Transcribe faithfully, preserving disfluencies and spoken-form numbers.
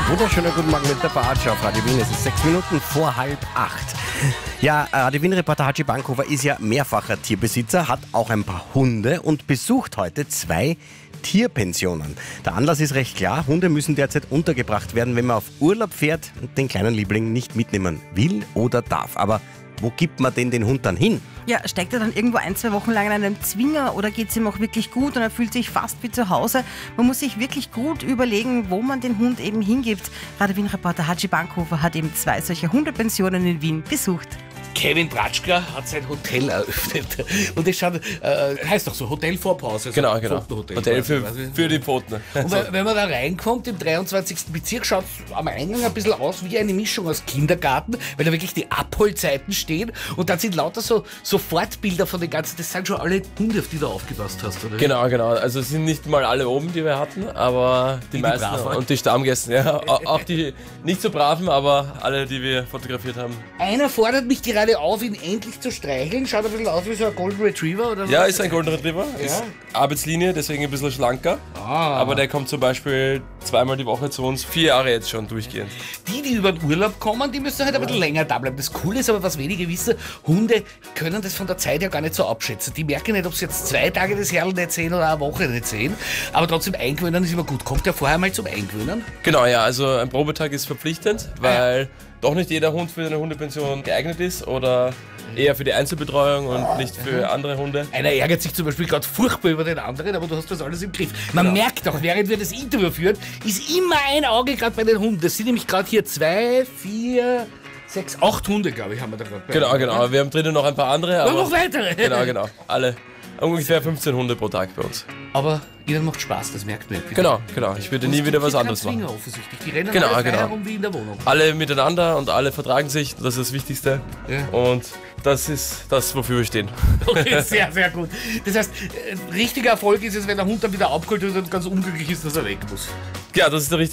Wunderschöner guten Morgen mit der Bartsch auf Radio Wien. Es ist sechs Minuten vor halb acht. Ja, Radio Wien-Reporter Haji Bankhofer ist ja mehrfacher Tierbesitzer, hat auch ein paar Hunde und besucht heute zwei Tierpensionen. Der Anlass ist recht klar. Hunde müssen derzeit untergebracht werden, wenn man auf Urlaub fährt und den kleinen Liebling nicht mitnehmen will oder darf. Aber wo gibt man denn den Hund dann hin? Ja, steckt er dann irgendwo ein, zwei Wochen lang in einem Zwinger oder geht es ihm auch wirklich gut und er fühlt sich fast wie zu Hause? Man muss sich wirklich gut überlegen, wo man den Hund eben hingibt. Radio Wien-Reporter Haji Bankhofer hat eben zwei solche Hundepensionen in Wien besucht. Kevin Bratschka hat sein Hotel eröffnet. Und das schaut, äh, heißt doch so, Hotel vor Pause. Also genau, genau. Hotel, Hotel für, für die Pfoten. Und wenn, wenn man da reinkommt, im dreiundzwanzigsten Bezirk, schaut es am Eingang ein bisschen aus wie eine Mischung aus Kindergarten, weil da wirklich die Abholzeiten stehen. Und dann sind lauter so, so Fortbilder von den ganzen, das sind schon alle Hunde, auf die du aufgepasst hast, oder? Genau, genau. Also es sind nicht mal alle oben, die wir hatten, aber die, die meisten die und die Stammgäste. Ja. Auch die nicht so braven, aber alle, die wir fotografiert haben. Einer fordert mich gerade auf, ihn endlich zu streicheln. Schaut ein bisschen aus wie so ein Golden Retriever oder so. Ja, ist ein Golden Retriever. Ja. Ist Arbeitslinie, deswegen ein bisschen schlanker. Ah. Aber der kommt zum Beispiel zweimal die Woche zu uns, vier Jahre jetzt schon durchgehend. Die, die über den Urlaub kommen, die müssen halt ein bisschen länger da bleiben. Das Coole ist aber, was wenige wissen, Hunde können das von der Zeit ja gar nicht so abschätzen. Die merken nicht, ob sie jetzt zwei Tage das Herrl nicht sehen oder eine Woche nicht sehen. Aber trotzdem eingewöhnen ist immer gut. Kommt der vorher mal zum Eingewöhnen? Genau, ja, also ein Probetag ist verpflichtend, weil ja. doch nicht jeder Hund für eine Hundepension geeignet ist oder eher für die Einzelbetreuung und nicht für andere Hunde. Einer ärgert sich zum Beispiel gerade furchtbar über den anderen, aber du hast das alles im Griff. Man genau. merkt auch, während wir das Interview führen, ist immer ein Auge gerade bei den Hunden. Das sind nämlich gerade hier zwei, vier, sechs, acht Hunde, glaube ich, haben wir da gerade bei. Genau, genau. Wir haben drinnen noch ein paar andere. Aber noch weitere. Genau, genau. Alle. Ungefähr fünfzehn Hunde pro Tag bei uns. Aber ihnen macht Spaß, das merkt man. Genau, genau. Ich würde nie wieder was anderes machen. Offensichtlich. Die rennen genau, alle frei genau. herum wie in der Wohnung. Alle miteinander und alle vertragen sich, das ist das Wichtigste. Ja. Und das ist das, wofür wir stehen. Okay, sehr, sehr gut. Das heißt, äh, richtiger Erfolg ist es, wenn der Hund dann wieder abgeholt wird und ganz unglücklich ist, dass er weg muss. Ja, das ist der richtige